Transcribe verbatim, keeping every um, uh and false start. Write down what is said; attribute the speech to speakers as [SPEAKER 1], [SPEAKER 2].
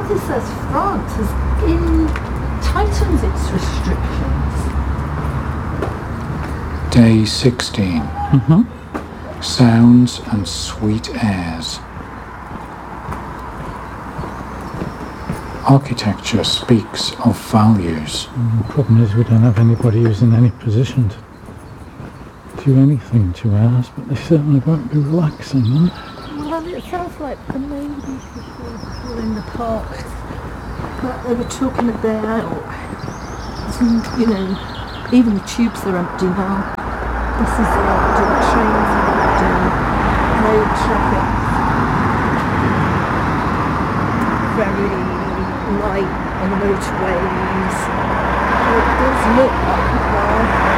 [SPEAKER 1] Others says France has in, tightens its restrictions.
[SPEAKER 2] Day sixteen.
[SPEAKER 3] Mm-hmm.
[SPEAKER 2] Sounds and sweet airs. Architecture speaks of values.
[SPEAKER 3] And the problem is we don't have anybody who's in any position to do anything to ours, but they certainly won't be relaxing, huh?
[SPEAKER 1] Well, it sounds like the ladies were in the park, but they were talking about, you know, even the tubes are empty now. Buses are empty, the trains are empty, no traffic. Very light on the motorways. It does look like people are